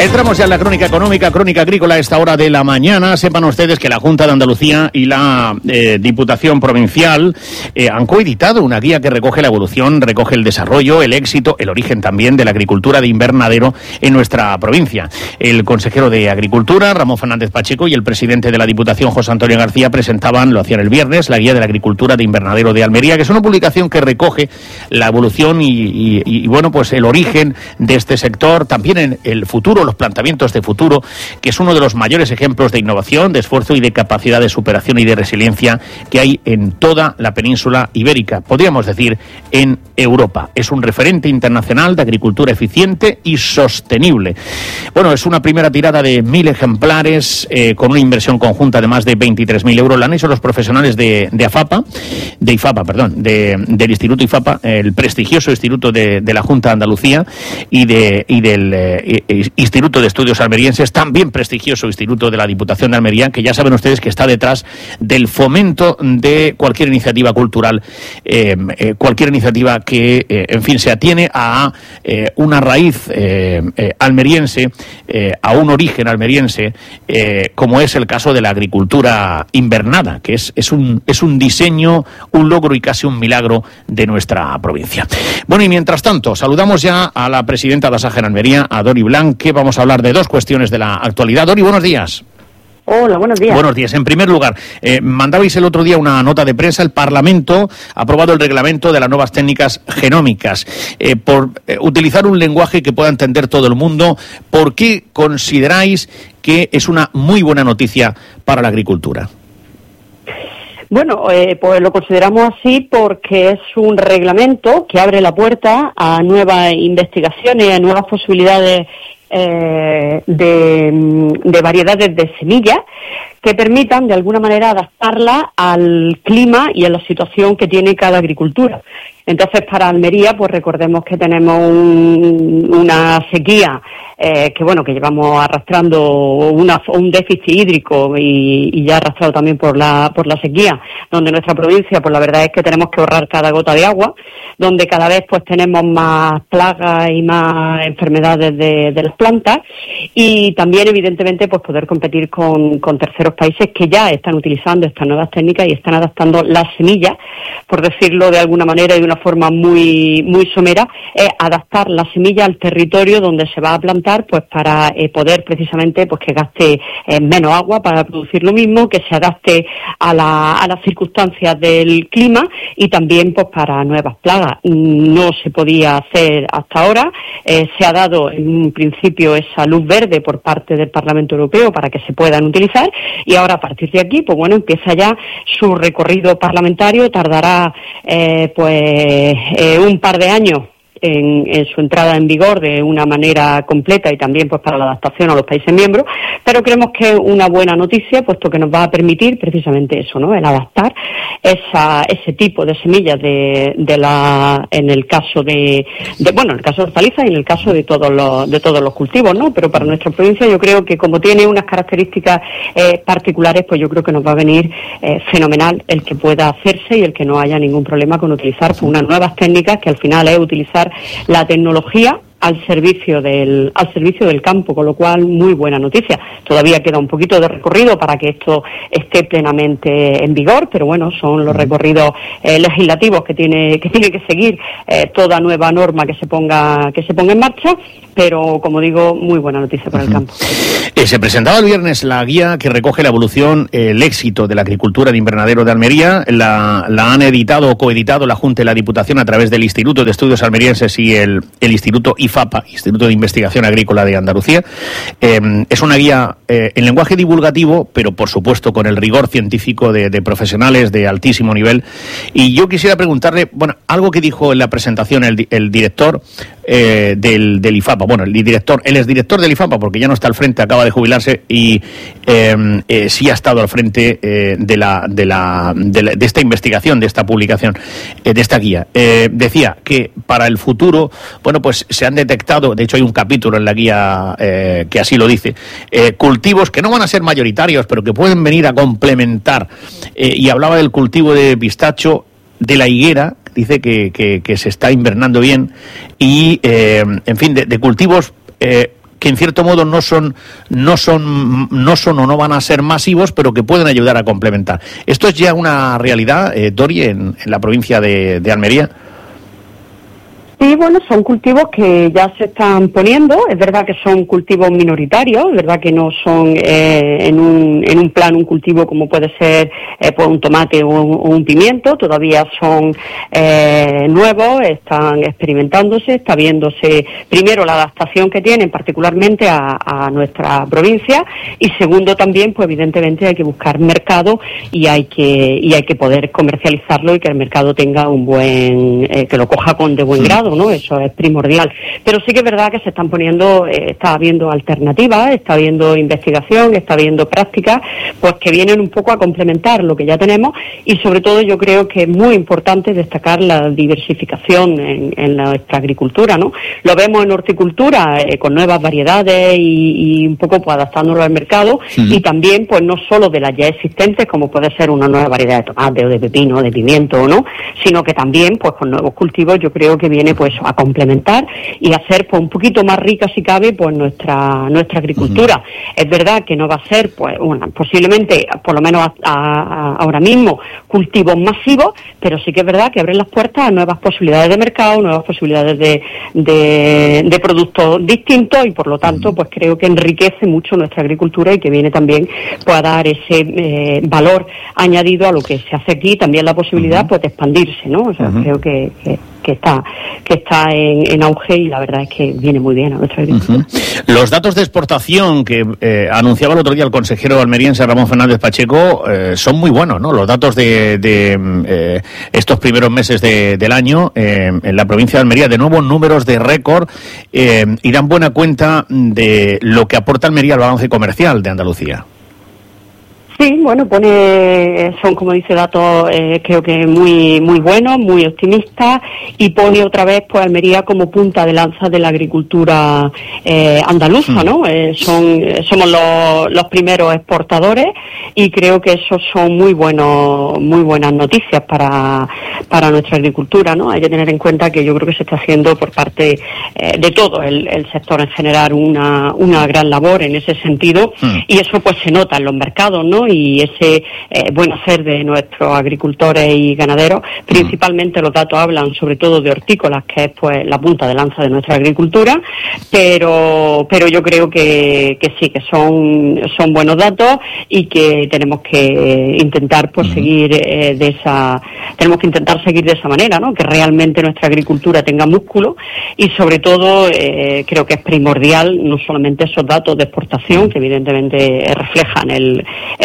Entramos ya en la crónica económica, crónica agrícola a esta hora de la mañana. Sepan ustedes que la Junta de Andalucía y la Diputación Provincial han coeditado una guía que recoge la evolución, recoge el desarrollo, el éxito, el origen también de la agricultura de invernadero en nuestra provincia. El consejero de Agricultura, Ramón Fernández Pacheco, y el presidente de la Diputación, José Antonio García, presentaban, lo hacían el viernes, la guía de la agricultura de invernadero de Almería, que es una publicación que recoge la evolución y bueno, pues el origen de este sector, también en el futuro, los planteamientos de futuro, que es uno de los mayores ejemplos de innovación, de esfuerzo y de capacidad de superación y de resiliencia que hay en toda la península ibérica, podríamos decir en Europa. Es un referente internacional de agricultura eficiente y sostenible. Bueno, es una primera tirada de 1.000 ejemplares con una inversión conjunta de más de 23.000 euros. La han hecho los profesionales del Instituto IFAPA, el prestigioso Instituto de la Junta de Andalucía y del Instituto de Estudios Almerienses, también prestigioso Instituto de la Diputación de Almería, que ya saben ustedes que está detrás del fomento de cualquier iniciativa cultural, cualquier iniciativa que, en fin, se atiene a una raíz almeriense, a un origen almeriense, como es el caso de la agricultura invernada, que es un diseño, un logro y casi un milagro de nuestra provincia. Bueno, y mientras tanto, saludamos ya a la presidenta de Asaja en Almería, a Dori Blanc, que vamos a hablar de dos cuestiones de la actualidad. Dori, buenos días. Hola, buenos días. Buenos días. En primer lugar, mandabais el otro día una nota de prensa. El Parlamento ha aprobado el reglamento de las nuevas técnicas genómicas. Por utilizar un lenguaje que pueda entender todo el mundo, ¿por qué consideráis que es una muy buena noticia para la agricultura? Bueno, pues lo consideramos así porque es un reglamento que abre la puerta a nuevas investigaciones, a nuevas posibilidades de variedades de semillas que permitan de alguna manera adaptarla al clima y a la situación que tiene cada agricultura. Entonces, para Almería, pues recordemos que tenemos una sequía que llevamos arrastrando un déficit hídrico y ya arrastrado también por la sequía, donde nuestra provincia, pues la verdad es que tenemos que ahorrar cada gota de agua, donde cada vez pues tenemos más plagas y más enfermedades de las plantas, y también evidentemente pues poder competir con terceros países que ya están utilizando estas nuevas técnicas y están adaptando las semillas, por decirlo de alguna manera y de una forma muy somera, adaptar la semilla al territorio donde se va a plantar, pues para poder precisamente pues que gaste menos agua para producir lo mismo, que se adapte a las circunstancias del clima y también pues para nuevas plagas. No se podía hacer hasta ahora, se ha dado en un principio esa luz verde por parte del Parlamento Europeo para que se puedan utilizar, y ahora a partir de aquí pues bueno, empieza ya su recorrido parlamentario. Tardará un par de años en su entrada en vigor de una manera completa y también pues para la adaptación a los países miembros, pero creemos que es una buena noticia, puesto que nos va a permitir precisamente eso, ¿no? El adaptar ese tipo de semillas en el caso de hortalizas y en el caso de todos los cultivos, ¿no? Pero para nuestra provincia yo creo que como tiene unas características particulares, pues yo creo que nos va a venir fenomenal el que pueda hacerse y el que no haya ningún problema con utilizar unas nuevas técnicas, que al final es utilizar la tecnología al servicio del campo, con lo cual muy buena noticia. Todavía queda un poquito de recorrido para que esto esté plenamente en vigor, pero bueno, son los recorridos legislativos que tiene que seguir toda nueva norma que se ponga en marcha, pero como digo, muy buena noticia para el campo. Se presentaba el viernes la guía que recoge la evolución, el éxito de la agricultura de invernadero de Almería. La han editado o coeditado la Junta y la Diputación a través del Instituto de Estudios Almerienses y el Instituto IFAPA, Instituto de Investigación Agrícola de Andalucía. Es una guía en lenguaje divulgativo, pero por supuesto con el rigor científico de profesionales de altísimo nivel. Y yo quisiera preguntarle, bueno, algo que dijo en la presentación el director del IFAPA. Bueno, él es director del IFAPA porque ya no está al frente, acaba de jubilarse, y sí ha estado al frente de esta investigación, de esta publicación, de esta guía. Decía que para el futuro, bueno, pues se han detectado, de hecho hay un capítulo en la guía que así lo dice, cultivos que no van a ser mayoritarios, pero que pueden venir a complementar, y hablaba del cultivo de pistacho, de la higuera. Dice que se está invernando bien y, en fin, de cultivos que en cierto modo no son o no van a ser masivos, pero que pueden ayudar a complementar. ¿Esto es ya una realidad, Dori, en la provincia de Almería? Sí, bueno, son cultivos que ya se están poniendo. Es verdad que son cultivos minoritarios, es verdad que no son en un plan un cultivo como puede ser pues un tomate o un pimiento. Todavía son nuevos, están experimentándose, está viéndose primero la adaptación que tienen particularmente a nuestra provincia, y segundo también, pues evidentemente hay que buscar mercado y hay que poder comercializarlo y que el mercado tenga un buen, que lo coja de buen grado, ¿no? Eso es primordial. Pero sí que es verdad que se están poniendo, está habiendo alternativas, está habiendo investigación, está habiendo prácticas, pues que vienen un poco a complementar lo que ya tenemos, y sobre todo yo creo que es muy importante destacar la diversificación en nuestra agricultura, ¿no? Lo vemos en horticultura, con nuevas variedades y un poco pues adaptándolo al mercado, y también pues no solo de las ya existentes, como puede ser una nueva variedad de tomate o de pepino o de pimiento, ¿no? Sino que también pues con nuevos cultivos yo creo que viene pues a complementar y hacer pues un poquito más rica si cabe pues nuestra agricultura. Es verdad que no va a ser pues posiblemente por lo menos ahora mismo cultivos masivos, pero sí que es verdad que abren las puertas a nuevas posibilidades de mercado, nuevas posibilidades de productos distintos, y por lo tanto pues creo que enriquece mucho nuestra agricultura y que viene también pues a dar ese valor añadido a lo que se hace aquí, también la posibilidad pues de expandirse, ¿no? O sea, creo que está en auge, y la verdad es que viene muy bien a nuestra agricultura. Los datos de exportación que anunciaba el otro día el consejero almeriense Ramón Fernández Pacheco son muy buenos, ¿no? Los datos de estos primeros meses del año en la provincia de Almería, de nuevo números de récord, y dan buena cuenta de lo que aporta Almería al balance comercial de Andalucía. Sí, bueno, son como dice datos creo que muy buenos, muy optimistas, y pone otra vez pues Almería como punta de lanza de la agricultura andaluza, ¿no? Somos los primeros exportadores, y creo que eso son muy buenas noticias para nuestra agricultura, ¿no? Hay que tener en cuenta que yo creo que se está haciendo por parte de todo el sector en general una gran labor en ese sentido, y eso pues se nota en los mercados, ¿no? Y ese buen hacer de nuestros agricultores y ganaderos. Principalmente los datos hablan sobre todo de hortícolas, que es pues la punta de lanza de nuestra agricultura, pero yo creo que sí, que son buenos datos, y que tenemos que intentar pues seguir de esa manera, ¿no? Que realmente nuestra agricultura tenga músculo, y sobre todo creo que es primordial no solamente esos datos de exportación, que evidentemente reflejan el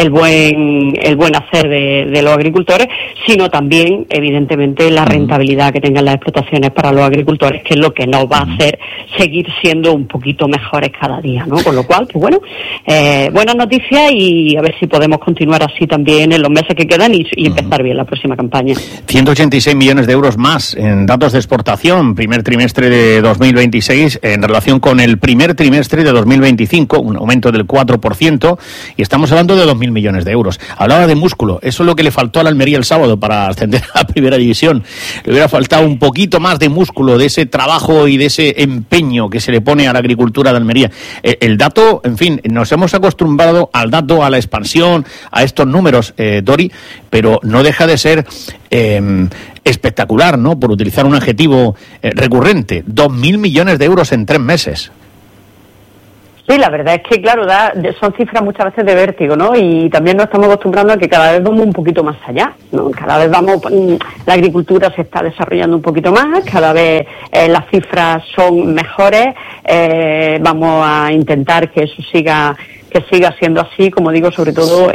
buen hacer de los agricultores, sino también evidentemente la rentabilidad que tengan las explotaciones para los agricultores, que es lo que nos va a hacer seguir siendo un poquito mejores cada día, ¿no? Con lo cual, pues bueno, buenas noticias, y a ver si podemos continuar así también en los meses que quedan y empezar bien la próxima campaña. 186 millones de euros más en datos de exportación, primer trimestre de 2026 en relación con el primer trimestre de 2025, un aumento del 4%, y estamos hablando de 2.000 millones de euros. Hablaba de músculo, eso es lo que le faltó a la Almería el sábado para ascender a la primera división. Le hubiera faltado un poquito más de músculo, de ese trabajo y de ese empeño que se le pone a la agricultura de Almería. El dato, en fin, nos hemos acostumbrado al dato, a la expansión, a estos números, Dori, pero no deja de ser espectacular, ¿no? Por utilizar un adjetivo recurrente. 2.000 millones de euros en 3 meses. Sí, la verdad es que, claro, son cifras muchas veces de vértigo, ¿no? Y también nos estamos acostumbrando a que cada vez vamos un poquito más allá, ¿no? Cada vez la agricultura se está desarrollando un poquito más, cada vez las cifras son mejores, vamos a intentar que eso siga siendo así, como digo, sobre todo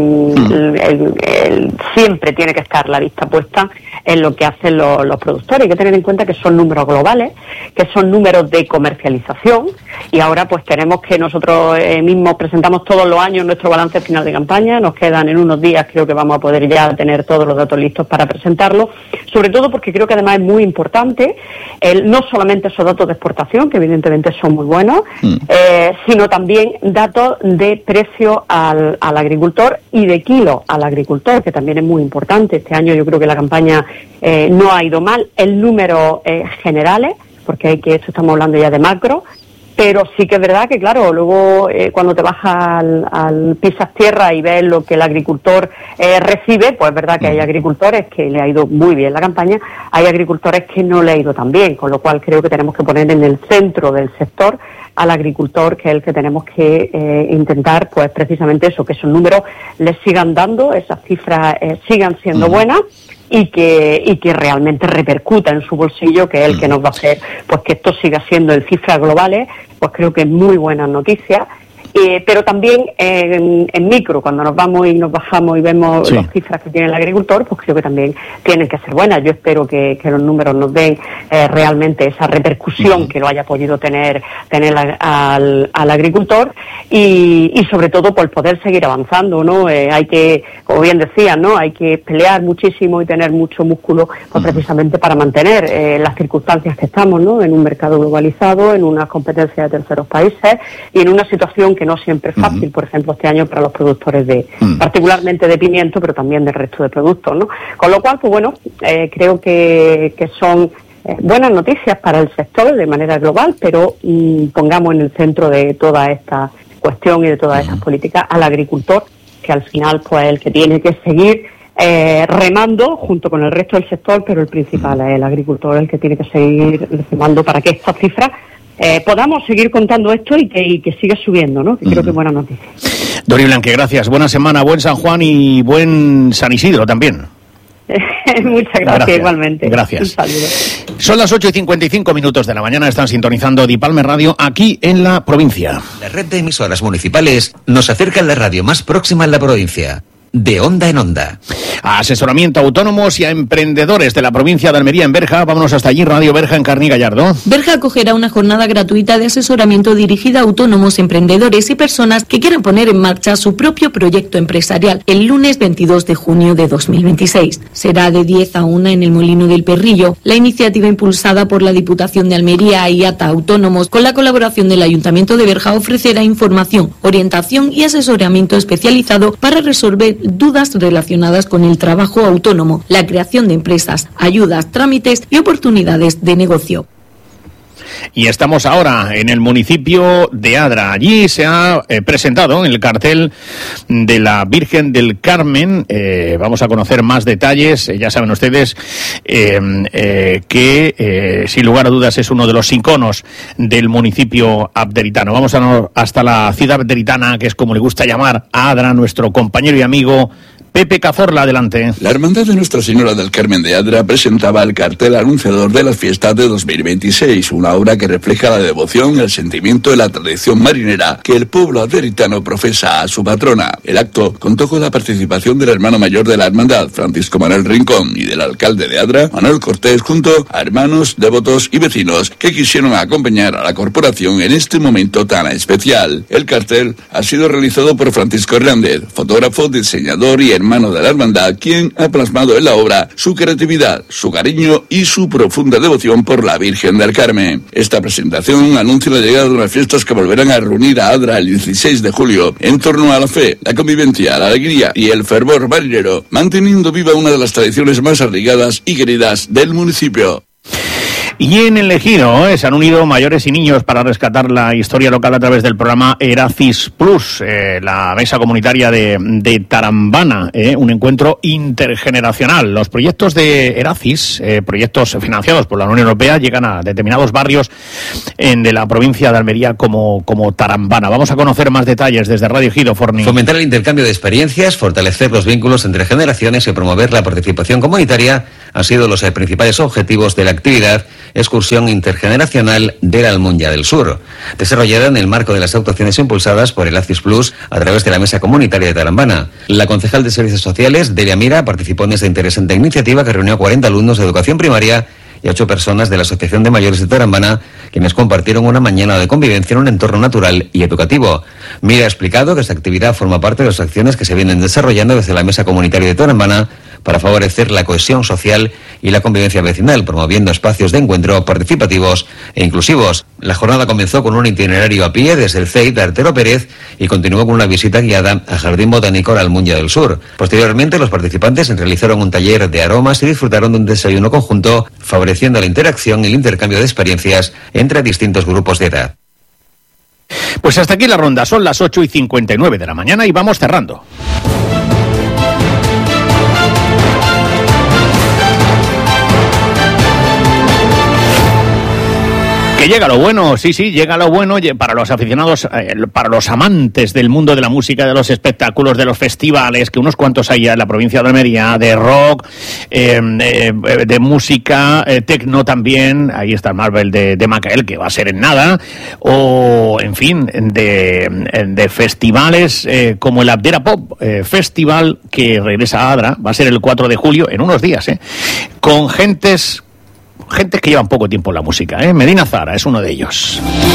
siempre tiene que estar la vista puesta en lo que hacen los productores. Hay que tener en cuenta que son números globales, que son números de comercialización, y ahora pues tenemos que nosotros mismos presentamos todos los años nuestro balance final de campaña. Nos quedan en unos días, creo que vamos a poder ya tener todos los datos listos para presentarlo, sobre todo porque creo que además es muy importante no solamente esos datos de exportación, que evidentemente son muy buenos, sino también datos de precio al agricultor y de kilo al agricultor, que también es muy importante. Este año yo creo que la campaña no ha ido mal en números generales, porque esto estamos hablando ya de macro, Pero sí que es verdad que, claro, luego cuando te bajas al pisas tierra y ves lo que el agricultor recibe, pues es verdad que hay agricultores que le ha ido muy bien la campaña, hay agricultores que no le ha ido tan bien, con lo cual creo que tenemos que poner en el centro del sector al agricultor, que es el que tenemos que intentar, pues precisamente eso, que esos números les sigan dando, esas cifras sigan siendo buenas, y que realmente repercuta en su bolsillo, que es el que nos va a hacer pues que esto siga siendo en cifras globales, pues creo que es muy buena noticia. Pero también en micro, cuando nos vamos y nos bajamos y vemos las cifras que tiene el agricultor, pues creo que también tienen que ser buenas. Yo espero que los números nos den realmente esa repercusión que lo haya podido tener al agricultor y sobre todo por poder seguir avanzando, ¿no? Hay que, como bien decía, ¿no? Hay que pelear muchísimo y tener mucho músculo, pues precisamente para mantener las circunstancias que estamos, ¿no? En un mercado globalizado, en unas competencias de terceros países y en una situación que no siempre es fácil, por ejemplo, este año para los productores particularmente de pimiento, pero también del resto de productos, ¿no? Con lo cual, pues bueno, creo que son buenas noticias para el sector de manera global, pero pongamos en el centro de toda esta cuestión y de todas estas políticas al agricultor, que al final pues es el que tiene que seguir remando junto con el resto del sector, pero el principal es el agricultor, el que tiene que seguir remando para que estas cifras podamos seguir contando esto y que siga subiendo, ¿no? Que creo que es buena noticia. Dori Blanque, gracias. Buena semana, buen San Juan y buen San Isidro también. Muchas gracias, igualmente. Gracias. Un saludo. Son las 8:55 de la mañana, están sintonizando Dipalme Radio aquí en la provincia. La red de emisoras municipales nos acerca a la radio más próxima en la provincia. De onda en onda. A asesoramiento a autónomos y a emprendedores de la provincia de Almería en Berja. Vámonos hasta allí, Radio Berja en Carní Gallardo. Berja acogerá una jornada gratuita de asesoramiento dirigida a autónomos, emprendedores y personas que quieran poner en marcha su propio proyecto empresarial el lunes 22 de junio de 2026. Será de 10 a 1 en el Molino del Perrillo. La iniciativa, impulsada por la Diputación de Almería y ATA Autónomos, con la colaboración del Ayuntamiento de Berja, ofrecerá información, orientación y asesoramiento especializado para resolver dudas relacionadas con el trabajo autónomo, la creación de empresas, ayudas, trámites y oportunidades de negocio. Y estamos ahora en el municipio de Adra. Allí se ha presentado el cartel de la Virgen del Carmen. Vamos a conocer más detalles. Ya saben ustedes que sin lugar a dudas es uno de los iconos del municipio abderitano. Vamos hasta la ciudad abderitana, que es como le gusta llamar a Adra, nuestro compañero y amigo Pepe Cazorla. Adelante. La Hermandad de Nuestra Señora del Carmen de Adra presentaba el cartel anunciador de las fiestas de 2026, una obra que refleja la devoción, el sentimiento y la tradición marinera que el pueblo adderitano profesa a su patrona. El acto contó con la participación del hermano mayor de la Hermandad, Francisco Manuel Rincón, y del alcalde de Adra, Manuel Cortés, junto a hermanos, devotos y vecinos que quisieron acompañar a la corporación en este momento tan especial. El cartel ha sido realizado por Francisco Hernández, fotógrafo, diseñador y hermano de la Hermandad, quien ha plasmado en la obra su creatividad, su cariño y su profunda devoción por la Virgen del Carmen. Esta presentación anuncia la llegada de unas fiestas que volverán a reunir a Adra el 16 de julio en torno a la fe, la convivencia, la alegría y el fervor marinero, manteniendo viva una de las tradiciones más arraigadas y queridas del municipio. Y en el Ejido se han unido mayores y niños para rescatar la historia local a través del programa Eracis Plus, la mesa comunitaria de Tarambana, un encuentro intergeneracional. Los proyectos de Eracis, proyectos financiados por la Unión Europea, llegan a determinados barrios de la provincia de Almería como Tarambana. Vamos a conocer más detalles desde Radio Ejido, Forni. Fomentar el intercambio de experiencias, fortalecer los vínculos entre generaciones y promover la participación comunitaria han sido los principales objetivos de la actividad Excursión Intergeneracional de la Almunia del Sur, desarrollada en el marco de las actuaciones impulsadas por el ACIS Plus a través de la Mesa Comunitaria de Tarambana. La concejal de Servicios Sociales, Delia Mira, participó en esta interesante iniciativa que reunió a 40 alumnos de educación primaria y 8 personas de la Asociación de Mayores de Tarambana, quienes compartieron una mañana de convivencia en un entorno natural y educativo. Mira ha explicado que esta actividad forma parte de las acciones que se vienen desarrollando desde la Mesa Comunitaria de Tarambana para favorecer la cohesión social y la convivencia vecinal, promoviendo espacios de encuentro participativos e inclusivos. La jornada comenzó con un itinerario a pie desde el CEI de Artero Pérez y continuó con una visita guiada al Jardín Botánico de la Almunia del Sur. Posteriormente, los participantes realizaron un taller de aromas y disfrutaron de un desayuno conjunto, favoreciendo la interacción y el intercambio de experiencias entre distintos grupos de edad. Pues hasta aquí la ronda, son las 8:59 de la mañana y vamos cerrando. Que llega lo bueno, sí, llega lo bueno para los aficionados, para los amantes del mundo de la música, de los espectáculos, de los festivales, que unos cuantos hay ya en la provincia de Almería, de rock, de música, tecno también, ahí está el Marvel de Macael, que va a ser en nada, o, en fin, de festivales como el Abdera Pop Festival, que regresa a Adra, va a ser el 4 de julio, en unos días, con gente que llevan poco tiempo en la música, Medina Zahara es uno de ellos.